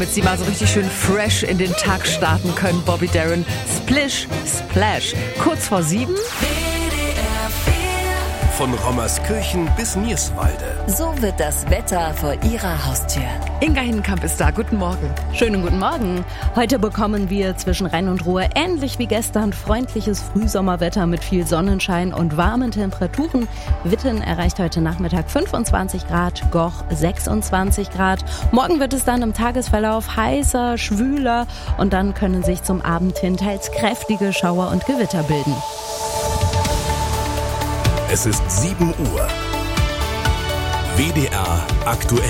Damit sie mal so richtig schön fresh in den Tag starten können, Bobby Darin, Splish Splash. Kurz vor 7. Von Rommerskirchen bis Nierswalde. So wird das Wetter vor Ihrer Haustür. Inga Hindenkamp ist da. Guten Morgen. Schönen guten Morgen. Heute bekommen wir zwischen Rhein und Ruhr ähnlich wie gestern freundliches Frühsommerwetter mit viel Sonnenschein und warmen Temperaturen. Witten erreicht heute Nachmittag 25 Grad, Goch 26 Grad. Morgen wird es dann im Tagesverlauf heißer, schwüler und dann können sich zum Abend hin teils kräftige Schauer und Gewitter bilden. Es ist 7 Uhr. WDR aktuell.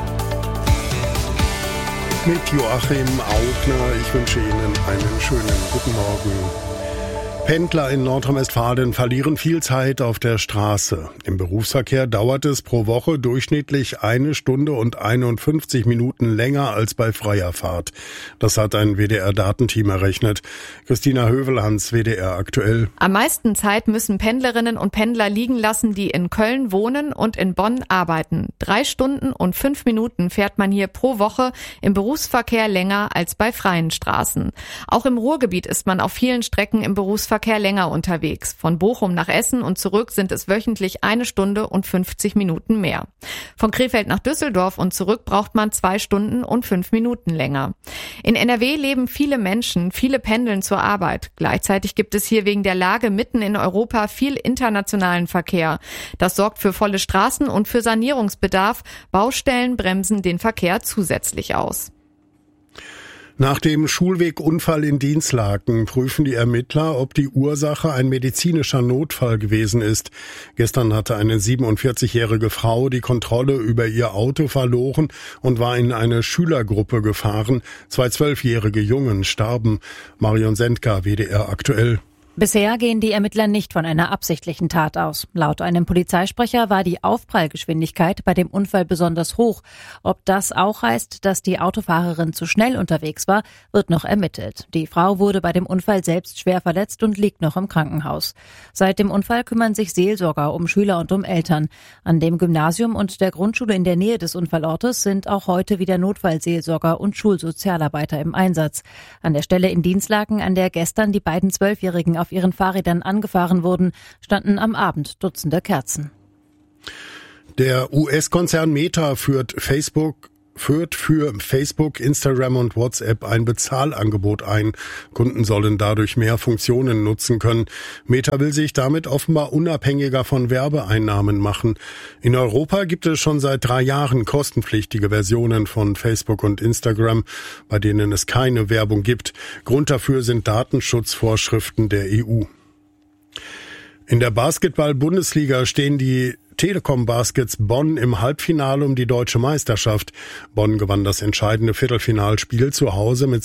Mit Joachim Augner. Ich wünsche Ihnen einen schönen guten Morgen. Pendler in Nordrhein-Westfalen verlieren viel Zeit auf der Straße. Im Berufsverkehr dauert es pro Woche durchschnittlich 1 Stunde und 51 Minuten länger als bei freier Fahrt. Das hat ein WDR-Datenteam errechnet. Christina Hövelhans, WDR aktuell. Am meisten Zeit müssen Pendlerinnen und Pendler liegen lassen, die in Köln wohnen und in Bonn arbeiten. 3 Stunden und 5 Minuten fährt man hier pro Woche im Berufsverkehr länger als bei freien Straßen. Auch im Ruhrgebiet ist man auf vielen Strecken im Berufsverkehr länger unterwegs. Von Bochum nach Essen und zurück sind es wöchentlich 1 Stunde und 50 Minuten mehr. Von Krefeld nach Düsseldorf und zurück braucht man 2 Stunden und 5 Minuten länger. In NRW leben viele Menschen, viele pendeln zur Arbeit. Gleichzeitig gibt es hier wegen der Lage mitten in Europa viel internationalen Verkehr. Das sorgt für volle Straßen und für Sanierungsbedarf. Baustellen bremsen den Verkehr zusätzlich aus. Nach dem Schulwegunfall in Dinslaken prüfen die Ermittler, ob die Ursache ein medizinischer Notfall gewesen ist. Gestern hatte eine 47-jährige Frau die Kontrolle über ihr Auto verloren und war in eine Schülergruppe gefahren. 2 12-jährige Jungen starben. Marion Sendka, WDR aktuell. Bisher gehen die Ermittler nicht von einer absichtlichen Tat aus. Laut einem Polizeisprecher war die Aufprallgeschwindigkeit bei dem Unfall besonders hoch. Ob das auch heißt, dass die Autofahrerin zu schnell unterwegs war, wird noch ermittelt. Die Frau wurde bei dem Unfall selbst schwer verletzt und liegt noch im Krankenhaus. Seit dem Unfall kümmern sich Seelsorger um Schüler und um Eltern. An dem Gymnasium und der Grundschule in der Nähe des Unfallortes sind auch heute wieder Notfallseelsorger und Schulsozialarbeiter im Einsatz. An der Stelle in Dinslaken, an der gestern die beiden 12-Jährigen auf ihren Fahrrädern angefahren wurden, standen am Abend Dutzende Kerzen. Der US-Konzern Meta führt für Facebook, Instagram und WhatsApp ein Bezahlangebot ein. Kunden sollen dadurch mehr Funktionen nutzen können. Meta will sich damit offenbar unabhängiger von Werbeeinnahmen machen. In Europa gibt es schon seit 3 Jahren kostenpflichtige Versionen von Facebook und Instagram, bei denen es keine Werbung gibt. Grund dafür sind Datenschutzvorschriften der EU. In der Basketball-Bundesliga stehen die Telekom Baskets Bonn im Halbfinale um die deutsche Meisterschaft. Bonn gewann das entscheidende Viertelfinalspiel zu Hause mit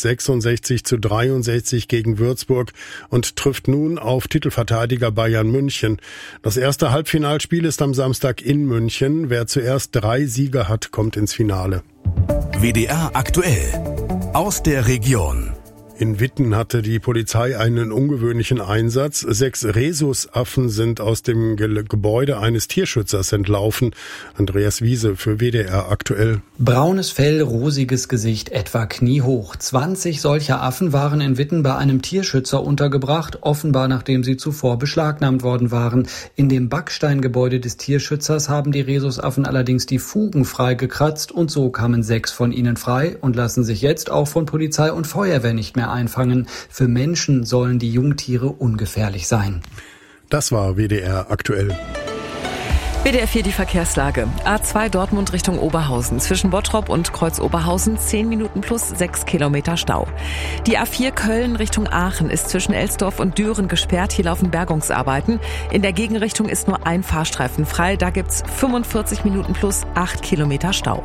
66:63 gegen Würzburg und trifft nun auf Titelverteidiger Bayern München. Das erste Halbfinalspiel ist am Samstag in München. Wer zuerst 3 Siege hat, kommt ins Finale. WDR aktuell. Aus der Region. In Witten hatte die Polizei einen ungewöhnlichen Einsatz. 6 Rhesusaffen sind aus dem Gebäude eines Tierschützers entlaufen. Andreas Wiese für WDR aktuell. Braunes Fell, rosiges Gesicht, etwa kniehoch. 20 solcher Affen waren in Witten bei einem Tierschützer untergebracht, offenbar nachdem sie zuvor beschlagnahmt worden waren. In dem Backsteingebäude des Tierschützers haben die Rhesusaffen allerdings die Fugen freigekratzt und so kamen 6 von ihnen frei und lassen sich jetzt auch von Polizei und Feuerwehr nicht mehr einfangen. Für Menschen sollen die Jungtiere ungefährlich sein. Das war WDR aktuell. WDR 4 die Verkehrslage. A2 Dortmund Richtung Oberhausen. Zwischen Bottrop und Kreuz Oberhausen 10 Minuten plus 6 Kilometer Stau. Die A4 Köln Richtung Aachen ist zwischen Elsdorf und Düren gesperrt. Hier laufen Bergungsarbeiten. In der Gegenrichtung ist nur ein Fahrstreifen frei. Da gibt's 45 Minuten plus 8 Kilometer Stau.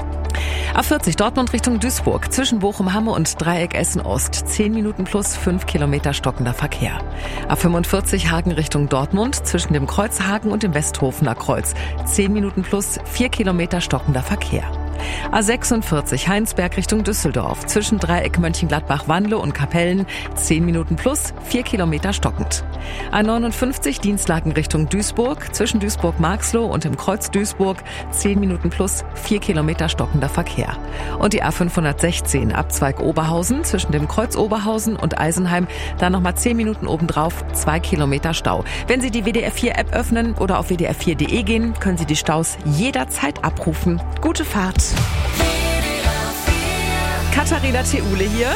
A40 Dortmund Richtung Duisburg. Zwischen Bochum-Hamme und Dreieck Essen-Ost. 10 Minuten plus 5 Kilometer stockender Verkehr. A45 Hagen Richtung Dortmund. Zwischen dem Kreuz Hagen und dem Westhofener Kreuz. 10 Minuten plus 4 Kilometer stockender Verkehr. A46 Heinsberg Richtung Düsseldorf. Zwischen Dreieck Mönchengladbach-Wanle und Kapellen 10 Minuten plus, 4 Kilometer stockend. A59 Dienstlaken Richtung Duisburg. Zwischen Duisburg-Marxloh und im Kreuz Duisburg 10 Minuten plus, 4 Kilometer stockender Verkehr. Und die A516 Abzweig Oberhausen. Zwischen dem Kreuz Oberhausen und Eisenheim dann nochmal 10 Minuten obendrauf, 2 Kilometer Stau. Wenn Sie die WDR4-App öffnen oder auf wdr4.de gehen, können Sie die Staus jederzeit abrufen. Gute Fahrt. Katharina Theule hier.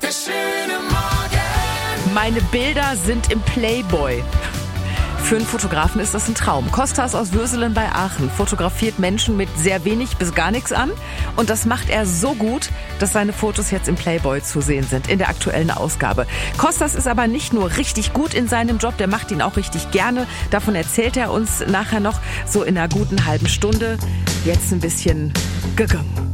Meine Bilder sind im Playboy. Für einen Fotografen ist das ein Traum. Kostas aus Würselen bei Aachen fotografiert Menschen mit sehr wenig bis gar nichts an. Und das macht er so gut, dass seine Fotos jetzt im Playboy zu sehen sind, in der aktuellen Ausgabe. Kostas ist aber nicht nur richtig gut in seinem Job, der macht ihn auch richtig gerne. Davon erzählt er uns nachher noch so in einer guten halben Stunde. Jetzt ein bisschen gegangen.